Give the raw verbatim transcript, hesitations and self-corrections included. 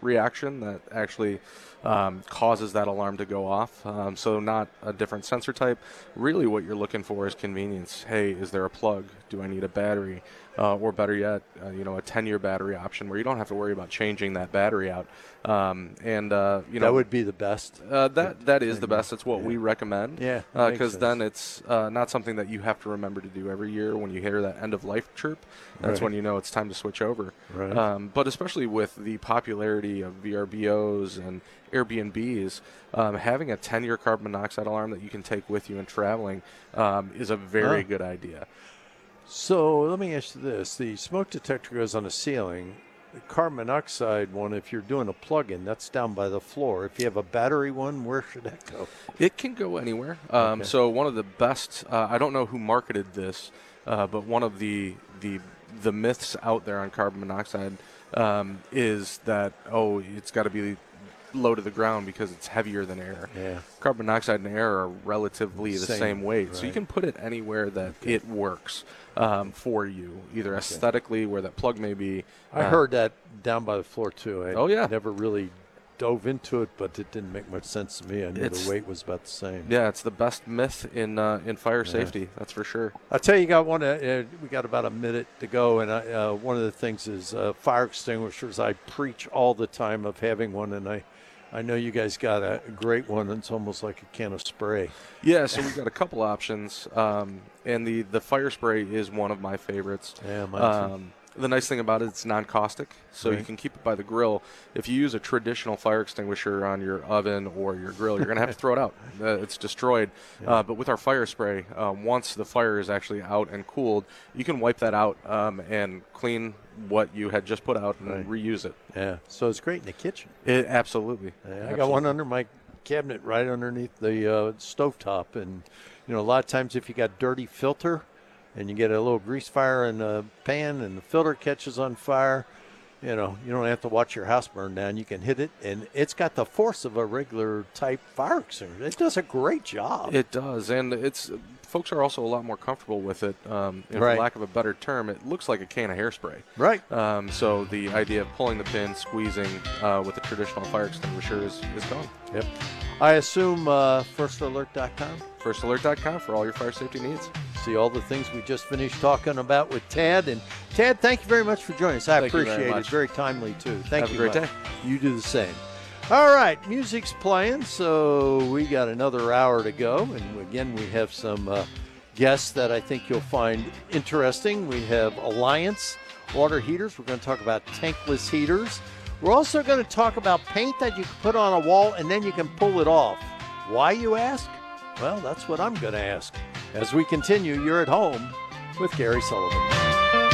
reaction that actually um, causes that alarm to go off. Um, so not a different sensor type. Really what you're looking for is convenience. Hey, is there a plug? Do I need a battery? Uh, or better yet, uh, you know, a ten-year battery option where you don't have to worry about changing that battery out. Um, and, uh, you know. That would be the best. Uh, that That is the best. It's what yeah. we recommend. Yeah. Because uh, then it's uh, not something that you have to remember to do every year. When you hear that end-of-life chirp, that's right. when you know it's time to switch over. Right. Um, but especially with the popularity of V R B Os and Airbnbs, um, having a ten-year carbon monoxide alarm that you can take with you in traveling um, is a very huh. good idea. So let me ask you this. The smoke detector goes on the ceiling. The carbon monoxide one, if you're doing a plug-in, that's down by the floor. If you have a battery one, where should that go? It can go anywhere. Um, Okay. So one of the best, uh, I don't know who marketed this, uh, but one of the, the, the myths out there on carbon monoxide um, is that, oh, it's got to be low to the ground because it's heavier than air. Yeah. Carbon monoxide and air are relatively the Same, same weight, right. so you can put it anywhere that Okay. it works um, for you, either Okay. aesthetically, where that plug may be. I uh, heard that down by the floor, too. I Oh, yeah. never really dove into it, but it didn't make much sense to me. I knew It's- the weight was about the same. Yeah, it's the best myth in uh, in fire Yeah. safety. That's for sure. I'll tell you, you got one. Uh, uh, we got about a minute to go, and I, uh, one of the things is uh, fire extinguishers. I preach all the time of having one, and I, I know you guys got a great one. It's almost like a can of spray. Yeah, so we've got a couple options, um, and the the fire spray is one of my favorites. Yeah, mine too. Um, the nice thing about it, it's non-caustic, so you Right. can keep it by the grill. If you use a traditional fire extinguisher on your oven or your grill, you're going to have to throw it out. Uh, it's destroyed. Yeah. Uh, but with our fire spray, uh, once the fire is actually out and cooled, you can wipe that out um, and clean what you had just put out and Right. reuse it. Yeah, so it's great in the kitchen. It absolutely. Yeah, I Absolutely. got one under my cabinet right underneath the uh, stovetop. And, you know, a lot of times if you got dirty filter and you get a little grease fire in the pan and the filter catches on fire, you know, you don't have to watch your house burn down. You can hit it, and it's got the force of a regular type fire extinguisher. It does a great job. It does, and it's folks are also a lot more comfortable with it. Um, and Right. For lack of a better term, it looks like a can of hairspray. Right. Um, so the idea of pulling the pin, squeezing uh, with a traditional fire extinguisher is, is gone. Yep. I assume uh, first alert dot com. first alert dot com for all your fire safety needs. See all the things we just finished talking about with Tad. And Tad, thank you very much for joining us. I Thank you very appreciate it. much. Very timely, too. Thank Have a you. great much. day. You do the same. All right, music's playing, so we got another hour to go. And again, we have some uh, guests that I think you'll find interesting. We have Alliance water heaters. We're going to talk about tankless heaters. We're also going to talk about paint that you can put on a wall and then you can pull it off. Why, you ask? Well, that's what I'm going to ask. As we continue, you're at home with Gary Sullivan.